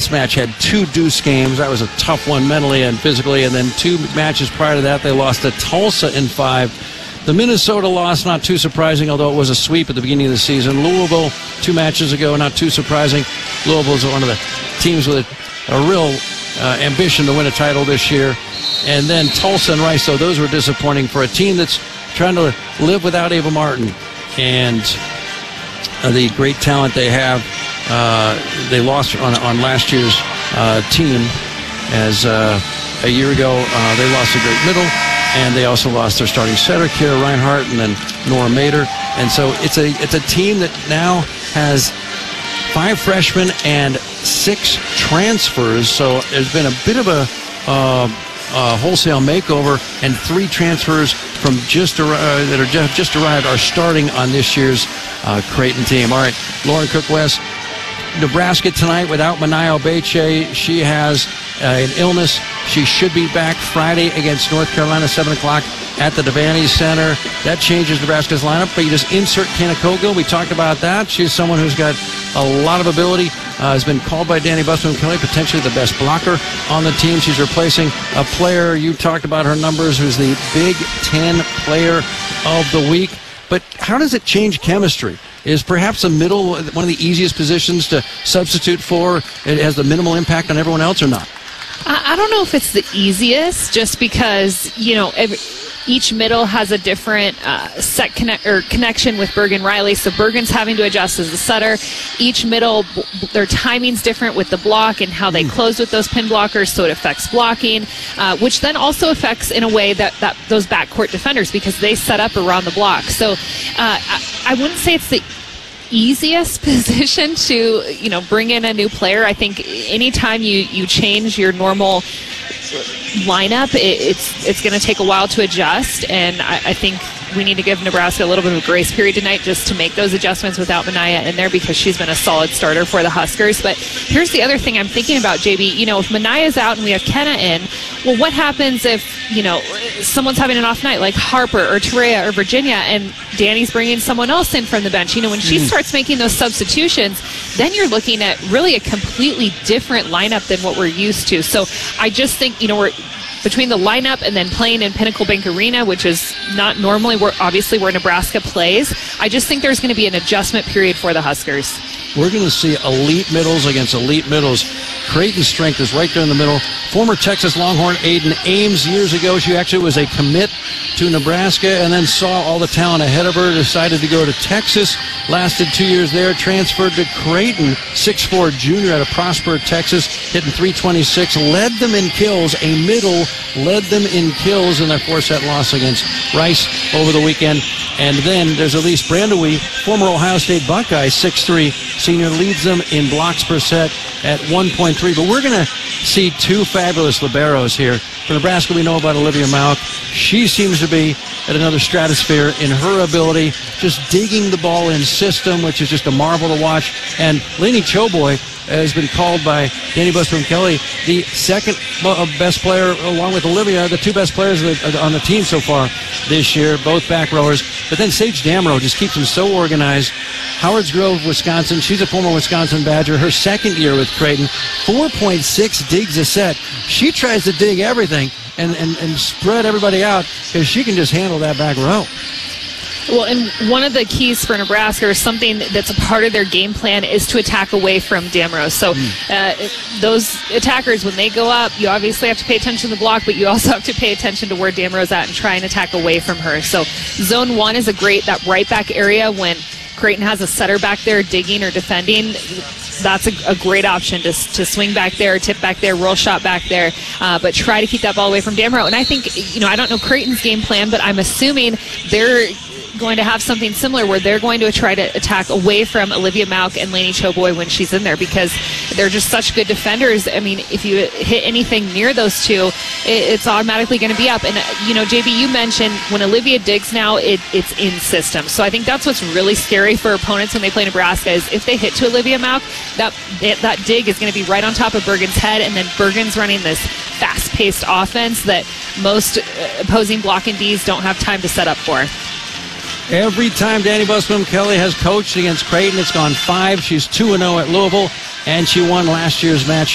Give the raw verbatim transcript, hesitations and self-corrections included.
Nats match had two deuce games. That was a tough one mentally and physically. And then two matches prior to that, they lost to Tulsa in five. The Minnesota loss, not too surprising, although it was a sweep at the beginning of the season. Louisville, two matches ago, not too surprising. Louisville is one of the teams with a, a real uh, ambition to win a title this year. And then Tulsa and Rice, so those were disappointing for a team that's trying to live without Ava Martin and uh, the great talent they have. Uh, they lost on, on last year's uh, team as uh, a year ago. Uh, they lost a great middle. And they also lost their starting setter, Kira Reinhart, and then Nora Mater. And so it's a it's a team that now has five freshmen and six transfers. So there's been a bit of a, uh, a wholesale makeover, and three transfers from just uh, that are just, just arrived are starting on this year's uh, Creighton team. All right, Lauren Cook-West. Nebraska tonight without Manaya Obeche. She has uh, an illness. She should be back Friday against North Carolina, seven o'clock at the Devaney Center. That changes Nebraska's lineup, but you just insert Kenna Cogill. We talked about that. She's someone who's got a lot of ability, uh, has been called by Danny Busman-Kelly, potentially the best blocker on the team. She's replacing a player, you talked about her numbers, who's the Big Ten Player of the Week. But how does it change chemistry? Is perhaps the middle one of the easiest positions to substitute for? It has the minimal impact on everyone else or not? I don't know if it's the easiest, just because, you know, every, each middle has a different uh, set connect, or connection with Bergen Riley. So Bergen's having to adjust as the setter. Each middle, their timing's different with the block and how they close with those pin blockers, so it affects blocking, uh, which then also affects in a way that, that those backcourt defenders, because they set up around the block. So uh, I, I wouldn't say it's the easiest position to, you know, bring in a new player. I think anytime you, you change your normal lineup, it, it's it's going to take a while to adjust, and I, I think we need to give Nebraska a little bit of a grace period tonight just to make those adjustments without Manaya in there, because she's been a solid starter for the Huskers. But here's the other thing I'm thinking about, J B. You know, if Manaya's out and we have Kenna in, well, what happens if, you know, someone's having an off night like Harper or Terea or Virginia, and Danny's bringing someone else in from the bench? You know, when she mm. starts making those substitutions, then you're looking at really a completely different lineup than what we're used to. So I just think, you know, we're between the lineup and then playing in Pinnacle Bank Arena, which is not normally where, obviously, where Nebraska plays, I just think there's going to be an adjustment period for the Huskers. We're going to see elite middles against elite middles. Creighton's strength is right there in the middle. Former Texas Longhorn Aiden Ames, years ago, she actually was a commit to Nebraska and then saw all the talent ahead of her, decided to go to Texas, lasted two years there, transferred to Creighton, six foot four junior out of Prosper, Texas, hitting three twenty-six, led them in kills, a middle, led them in kills in their four-set loss against Rice over the weekend. And then there's Elise Brandewie, former Ohio State Buckeye, six three senior, leads them in blocks per set at one point three. But we're going to see two fabulous liberos here. For Nebraska, we know about Olivia Malk. She seems to be at another stratosphere in her ability, just digging the ball in system, which is just a marvel to watch. And Lainey Choboy has been called by Danny Busman-Kelly the second best player, along with Olivia, the two best players on the team so far this year, both back rowers. But then Sage Damrow just keeps them so organized. Howards Grove, Wisconsin, she's a former Wisconsin Badger, her second year with Creighton, four point six digs a set. She tries to dig everything and, and, and spread everybody out, because she can just handle that back row. Well, and one of the keys for Nebraska, or something that's a part of their game plan, is to attack away from Damrow. So uh, those attackers, when they go up, you obviously have to pay attention to the block, but you also have to pay attention to where Damrow's at and try and attack away from her. So zone one is a great, that right back area when Creighton has a setter back there digging or defending. That's a, a great option to, to swing back there, tip back there, roll shot back there, uh, but try to keep that ball away from Damrow. And I think, you know, I don't know Creighton's game plan, but I'm assuming they're going to have something similar where they're going to try to attack away from Olivia Malk and Lainey Choboy when she's in there, because they're just such good defenders. I mean, if you hit anything near those two, it, it's automatically going to be up. And, you know, J B, you mentioned when Olivia digs now, it, it's in system. So I think that's what's really scary for opponents when they play Nebraska, is if they hit to Olivia Malk, that, that dig is going to be right on top of Bergen's head, and then Bergen's running this fast-paced offense that most opposing blocking Ds don't have time to set up for. Every time Danny Busman-Kelly has coached against Creighton, it's gone five. She's two and oh at Louisville, and she won last year's match